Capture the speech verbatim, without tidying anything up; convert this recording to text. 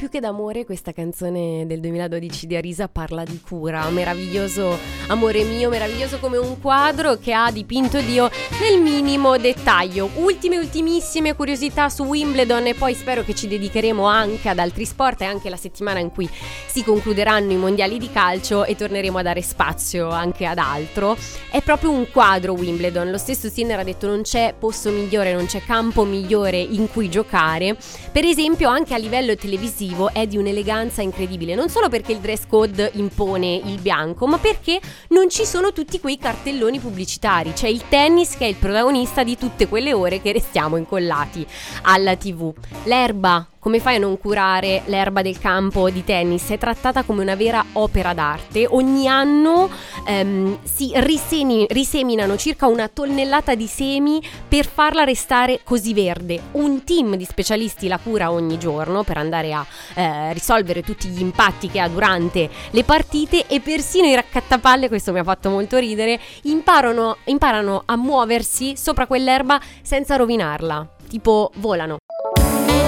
più che d'amore, questa canzone del duemiladodici di Arisa parla di cura. Meraviglioso amore mio, meraviglioso come un quadro che ha dipinto Dio nel minimo dettaglio. Ultime, ultimissime curiosità su Wimbledon e poi spero che ci dedicheremo anche ad altri sport. È anche la settimana in cui si concluderanno i mondiali di calcio e torneremo a dare spazio anche ad altro. È proprio un quadro Wimbledon. Lo stesso Sinner ha detto non c'è posto migliore, non c'è campo migliore in cui giocare. Per esempio anche a livello televisivo è di un'eleganza incredibile, non solo perché il dress code impone il bianco, ma perché non ci sono tutti quei cartelloni pubblicitari. C'è il tennis che è il protagonista di tutte quelle ore che restiamo incollati alla tivù. L'erba, come fai a non curare l'erba del campo di tennis? È trattata come una vera opera d'arte. Ogni anno ehm, si risemi, riseminano circa una tonnellata di semi per farla restare così verde. Un team di specialisti la cura ogni giorno per andare a eh, risolvere tutti gli impatti che ha durante le partite, e persino i raccattapalle, questo mi ha fatto molto ridere, imparano, imparano a muoversi sopra quell'erba senza rovinarla. Tipo volano,